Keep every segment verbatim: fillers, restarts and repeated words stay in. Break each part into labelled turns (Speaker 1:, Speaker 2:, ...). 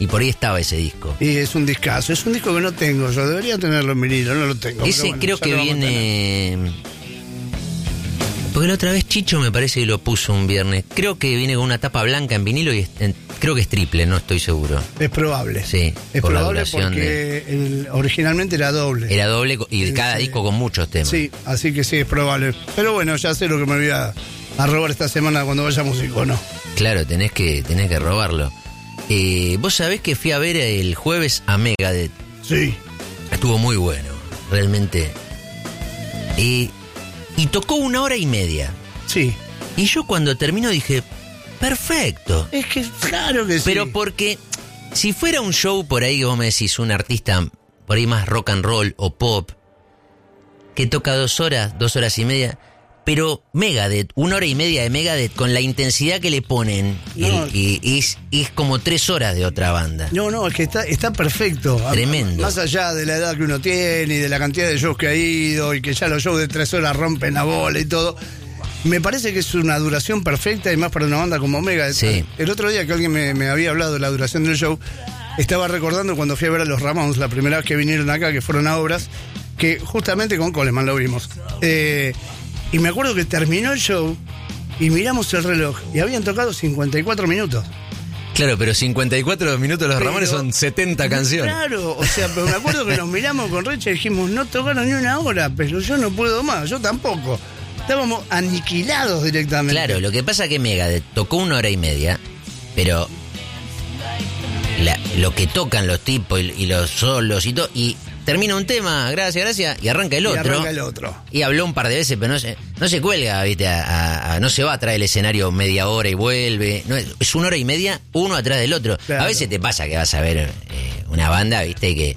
Speaker 1: Y por ahí estaba ese disco.
Speaker 2: Y es un discazo, es un disco que no tengo, yo debería tenerlo en vinilo, no lo tengo.
Speaker 1: Ese
Speaker 2: bueno,
Speaker 1: creo que viene... Porque la otra vez Chicho me parece que lo puso un viernes. Creo que viene con una tapa blanca en vinilo y es, en, creo que es triple, no estoy seguro.
Speaker 2: Es probable.
Speaker 1: Sí,
Speaker 2: es
Speaker 1: por
Speaker 2: probable
Speaker 1: la duración
Speaker 2: porque
Speaker 1: de...
Speaker 2: el, originalmente era doble.
Speaker 1: Era doble y
Speaker 2: sí,
Speaker 1: cada
Speaker 2: sí.
Speaker 1: disco con muchos temas.
Speaker 2: Sí, así que sí, es probable. Pero bueno, ya sé lo que me voy a, a robar esta semana cuando vaya a Músico, ¿no?
Speaker 1: Claro, tenés que, tenés que robarlo. Eh, Vos sabés que fui a ver el jueves a Megadeth.
Speaker 2: Sí.
Speaker 1: Estuvo muy bueno, realmente. Eh, y tocó una hora y media.
Speaker 2: Sí.
Speaker 1: Y yo cuando termino dije, perfecto.
Speaker 2: Es que claro que sí.
Speaker 1: Pero porque si fuera un show por ahí que vos me decís, un artista por ahí más rock and roll o pop, que toca dos horas, dos horas y media, pero Megadeth, una hora y media de Megadeth con la intensidad que le ponen,
Speaker 2: No.
Speaker 1: y, y es, es como tres horas de otra banda.
Speaker 2: No, no, es que está, está perfecto.
Speaker 1: Tremendo.
Speaker 2: Más allá de la edad que uno tiene y de la cantidad de shows que ha ido y que ya los shows de tres horas rompen la bola y todo. Me parece que es una duración perfecta y más para una banda como Megadeth.
Speaker 1: Sí.
Speaker 2: El otro día que alguien me, me había hablado de la duración del show, estaba recordando cuando fui a ver a los Ramones la primera vez que vinieron acá, que fueron a obras, que justamente con Coleman lo vimos. Eh, y me acuerdo que terminó el show y miramos el reloj y habían tocado cincuenta y cuatro minutos.
Speaker 1: Claro, pero cincuenta y cuatro minutos los
Speaker 2: Pero,
Speaker 1: Ramones son setenta canciones.
Speaker 2: Claro, o sea, pero me acuerdo que nos miramos con Recha y dijimos, no tocaron ni una hora, pero yo no puedo más, yo tampoco. Estábamos aniquilados directamente.
Speaker 1: Claro, lo que pasa que Megadeth tocó una hora y media, pero la, lo que tocan los tipos y, y los solos y todo, y termina un tema, gracias, gracias, y arranca el
Speaker 2: Y
Speaker 1: otro.
Speaker 2: arranca el otro.
Speaker 1: Y habló un par de veces, pero no se, no se cuelga, ¿viste? A, a, a, no se va atrás del escenario media hora y vuelve. No, es una hora y media, uno atrás del otro.
Speaker 2: Claro.
Speaker 1: A veces te pasa que vas a ver eh, una banda, ¿viste? Que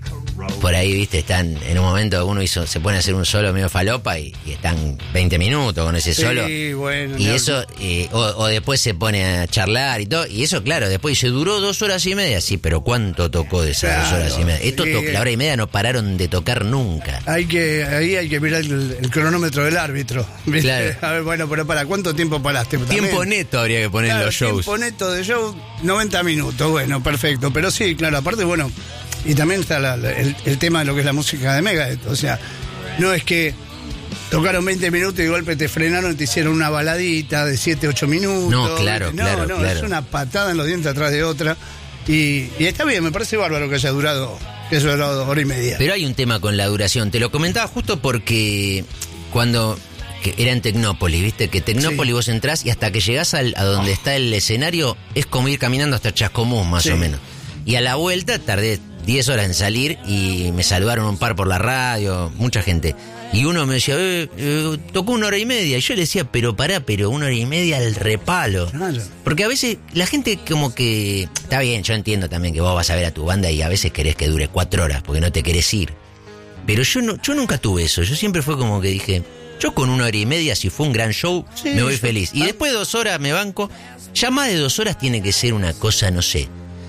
Speaker 1: por ahí, ¿viste? Están en un momento uno hizo, se pone a hacer un solo medio falopa y, y están veinte minutos con ese
Speaker 2: Sí,
Speaker 1: solo.
Speaker 2: bueno,
Speaker 1: Y
Speaker 2: no,
Speaker 1: eso, eh, o, o después se pone a charlar y todo. Y eso, claro, después se duró dos horas y media. Sí, pero ¿cuánto tocó de esas
Speaker 2: Claro,
Speaker 1: dos horas y media? Esto
Speaker 2: sí.
Speaker 1: to- la hora y media no pararon de tocar nunca.
Speaker 2: Hay que, ahí hay que mirar el, el cronómetro del árbitro. ¿viste?
Speaker 1: Claro.
Speaker 2: A ver, bueno, pero ¿para cuánto tiempo paraste?
Speaker 1: Tiempo
Speaker 2: También,
Speaker 1: neto habría que poner en
Speaker 2: claro,
Speaker 1: los shows.
Speaker 2: tiempo neto de show, noventa minutos, bueno, perfecto. Pero sí, claro, aparte, bueno, y también está la- la- el, el tema de lo que es la música de Megadeth. O sea, no es que tocaron veinte minutos y de golpe te frenaron y te hicieron una baladita de siete, ocho minutos.
Speaker 1: No, claro,
Speaker 2: ¿viste?
Speaker 1: claro,
Speaker 2: No, no,
Speaker 1: claro.
Speaker 2: es una patada en los dientes atrás de otra. Y, y está bien, me parece bárbaro que haya durado, que haya durado hora y media.
Speaker 1: Pero hay un tema con la duración. Te lo comentaba justo porque cuando que era en Tecnópolis, ¿viste? Que Tecnópolis
Speaker 2: Sí.
Speaker 1: vos entrás y hasta que llegás al, a donde está el escenario es como ir caminando hasta Chascomús, más
Speaker 2: Sí.
Speaker 1: o menos. Y a la vuelta tardé diez horas en salir y me saludaron un par por la radio, mucha gente. Y uno me decía, eh, eh, tocó una hora y media. Y yo le decía, pero pará, pero una hora y media al repalo.
Speaker 2: Claro.
Speaker 1: Porque a veces la gente como que... Está bien, yo entiendo también que vos vas a ver a tu banda y a veces querés que dure cuatro horas porque no te querés ir. Pero yo no, yo nunca tuve eso. Yo siempre fue como que dije, yo con una hora y media, si fue un gran show,
Speaker 2: Sí,
Speaker 1: me voy
Speaker 2: yo-
Speaker 1: feliz. Y
Speaker 2: ah.
Speaker 1: después de dos horas me banco. Ya más de dos horas tiene que ser una cosa, no sé...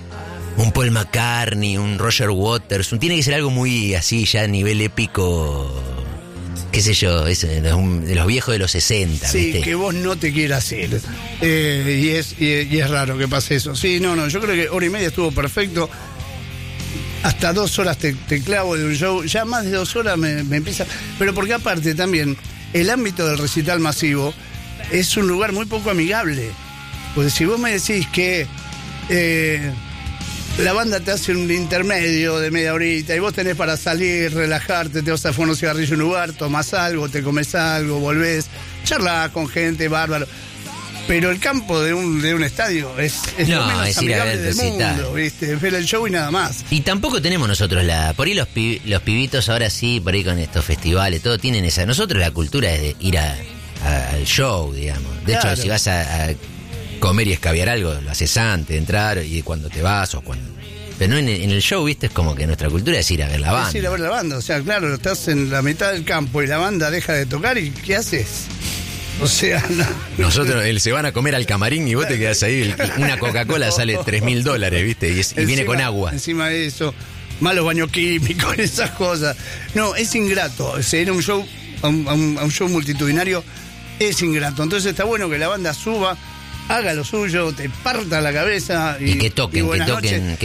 Speaker 1: Un Paul McCartney, un Roger Waters, un, tiene que ser algo muy así, ya a nivel épico, qué sé yo, es, de un- de los viejos de los sesenta,
Speaker 2: Sí,
Speaker 1: ¿viste?
Speaker 2: que vos no te quieras ir. Eh, y, es, y, y es raro que pase eso. Sí, no, no, yo creo que hora y media estuvo perfecto. Hasta dos horas te, te clavo de un show. Ya más de dos horas me, me empieza... Pero porque aparte también, el ámbito del recital masivo es un lugar muy poco amigable. Pues si vos me decís que... eh, la banda te hace un intermedio de media horita y vos tenés para salir, relajarte, te vas a fumar un cigarrillo en un lugar, tomás algo, te comes algo, volvés, charlás con gente, bárbaro. Pero el campo de un, de un estadio es, es
Speaker 1: No,
Speaker 2: lo menos
Speaker 1: es ir a
Speaker 2: amigable
Speaker 1: ver
Speaker 2: del
Speaker 1: recital.
Speaker 2: mundo, ¿viste? Ver el show y nada más.
Speaker 1: Y tampoco tenemos nosotros la... Por ahí los, pi- los pibitos ahora sí, por ahí con estos festivales, todo tienen esa... Nosotros la cultura es de ir a, a- al show, digamos. De
Speaker 2: Claro.
Speaker 1: hecho, si vas a, a comer y escabiar algo, lo haces antes de entrar y cuando te vas o cuando... Pero no en el, en el show, ¿viste? Es como que nuestra cultura es ir a ver la banda.
Speaker 2: Es ir a ver la banda, o sea, claro, estás en la mitad del campo y la banda deja de tocar y ¿qué haces? O sea, no.
Speaker 1: Nosotros él, se van a comer al camarín y vos te quedás ahí. el- una Coca-Cola sale tres mil dólares, ¿viste? Y, es- y viene
Speaker 2: Encima-
Speaker 1: con agua.
Speaker 2: Encima de eso, malos baños químicos, esas cosas. No, es ingrato. O sea, ir a un show, a un, a un- a un show multitudinario es ingrato. Entonces está bueno que la banda suba, haga lo suyo, te parta la cabeza y,
Speaker 1: Y que toquen,
Speaker 2: y buenas
Speaker 1: que toquen,
Speaker 2: noches.